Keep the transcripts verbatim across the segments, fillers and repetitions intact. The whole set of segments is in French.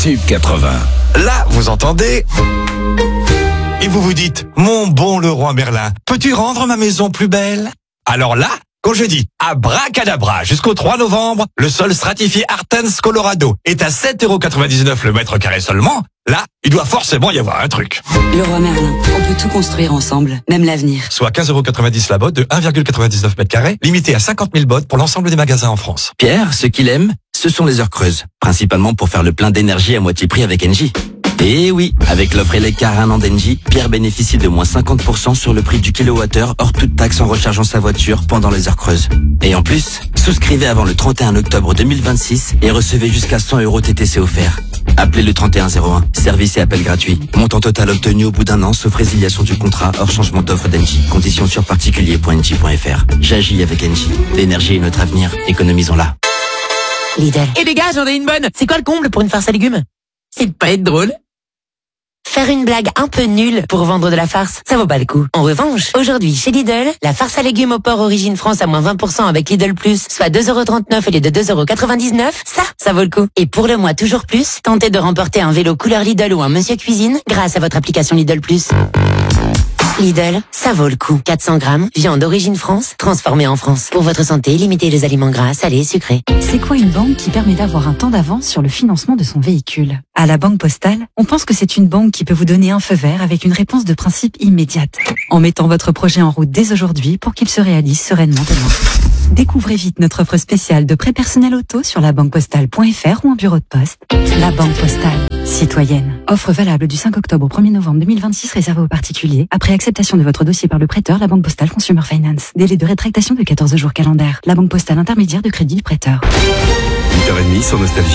Tube quatre-vingts. Là, vous entendez? Et vous vous dites, mon bon Leroy Merlin, peux-tu rendre ma maison plus belle? Alors là, quand je dis abracadabra jusqu'au trois novembre, le sol stratifié Artens Colorado est à sept euros quatre-vingt-dix-neuf le mètre carré seulement. Là, il doit forcément y avoir un truc. Leroy Merlin, on peut tout construire ensemble, même l'avenir. Soit quinze euros quatre-vingt-dix la botte de un virgule quatre-vingt-dix-neuf mètres carrés, limité à cinquante mille bottes pour l'ensemble des magasins en France. Pierre, ce qu'il aime, ce sont les heures creuses. Principalement pour faire le plein d'énergie à moitié prix avec Engie. Et oui, avec l'offre Eleccar un an d'Engie, Pierre bénéficie de moins cinquante pour cent sur le prix du kilowattheure hors toute taxe en rechargeant sa voiture pendant les heures creuses. Et en plus, souscrivez avant le trente et un octobre deux mille vingt-six et recevez jusqu'à cent euros T T C offerts. Appelez le trente et un zéro un. Service et appel gratuit. Montant total obtenu au bout d'un an, sauf résiliation du contrat hors changement d'offre d'Engie. Conditions sur particulier point engie point f r. J'agis avec Engie. L'énergie est notre avenir. Économisons-la. Lidl. Et les gars, j'en ai une bonne. C'est quoi le comble pour une farce à légumes? C'est de pas être drôle. Faire une blague un peu nulle pour vendre de la farce, ça vaut pas le coup. En revanche, aujourd'hui, chez Lidl, la farce à légumes au porc Origine France à moins vingt pour cent avec Lidl Plus, soit deux euros trente-neuf au lieu de deux euros quatre-vingt-dix-neuf, ça, ça vaut le coup. Et pour le mois toujours plus, tentez de remporter un vélo couleur Lidl ou un Monsieur Cuisine grâce à votre application Lidl Plus. Lidl, ça vaut le coup. quatre cents grammes, viande Origine France, transformée en France. Pour votre santé, limitez les aliments gras, salés, sucrés. C'est quoi une banque qui permet d'avoir un temps d'avance sur le financement de son véhicule? À la Banque Postale, on pense que c'est une banque qui peut vous donner un feu vert avec une réponse de principe immédiate, en mettant votre projet en route dès aujourd'hui pour qu'il se réalise sereinement demain. Découvrez vite notre offre spéciale de prêt personnel auto sur la banque postale point f r ou en bureau de poste. La Banque Postale, citoyenne. Offre valable du cinq octobre au premier novembre deux mille vingt-six réservée aux particuliers. Après acceptation de votre dossier par le prêteur, la Banque Postale Consumer Finance. Délai de rétractation de quatorze jours calendaires. La Banque Postale intermédiaire de crédit du prêteur. huit heures trente sur Nostalgie.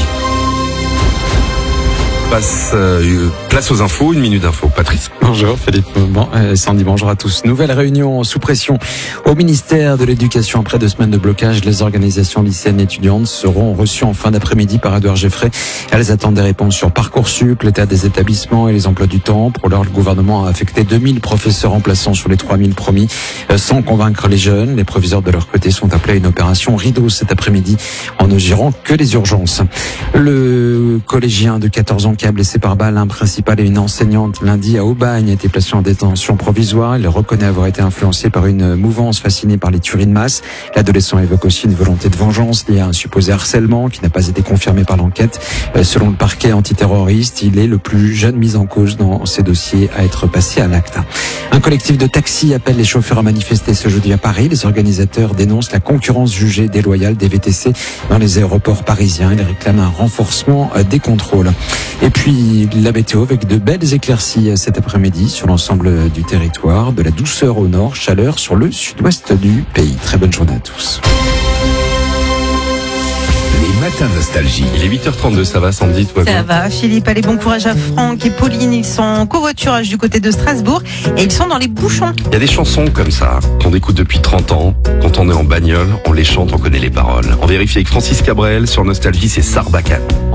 Passe, euh, place aux infos, une minute d'info. Patrice. Bonjour Philippe, bon, euh, Sandy, bonjour à tous. Nouvelle réunion sous pression au ministère de l'Éducation. Après deux semaines de blocage, les organisations lycéennes et étudiantes seront reçues en fin d'après-midi par Edouard Geffray. Elles attendent des réponses sur Parcoursup, l'état des établissements et les emplois du temps. Pour l'heure, le gouvernement a affecté deux mille professeurs remplaçants sur les trois mille promis, euh, sans convaincre les jeunes. Les proviseurs de leur côté sont appelés à une opération rideau cet après-midi en ne gérant que les urgences. Le collégien de quatorze ans qui a blessé par balle un principal et une enseignante lundi à Aubagne a été placé en détention provisoire. Il reconnaît avoir été influencé par une mouvance fascinée par les tueries de masse. L'adolescent évoque aussi une volonté de vengeance liée à un supposé harcèlement qui n'a pas été confirmé par l'enquête. Selon le parquet antiterroriste, il est le plus jeune mis en cause dans ces dossiers à être passé à l'acte. Un collectif de taxis appelle les chauffeurs à manifester ce jeudi à Paris. Les organisateurs dénoncent la concurrence jugée déloyale des V T C dans les aéroports parisiens. Ils réclament un renforcement des contrôles. Et puis la météo avec de belles éclaircies cet après-midi sur l'ensemble du territoire, de la douceur au nord, chaleur sur le sud-ouest du pays. Très bonne journée à tous. Les matins Nostalgie. Il est huit heures trente-deux, ça va Sandy, toi? Ça va, Philippe. Allez, bon courage à Franck et Pauline. Ils sont en covoiturage du côté de Strasbourg et ils sont dans les bouchons. Il y a des chansons comme ça qu'on écoute depuis trente ans. Quand on est en bagnole, on les chante, on connaît les paroles. On vérifie avec Francis Cabrel sur Nostalgie, c'est Sarbacane.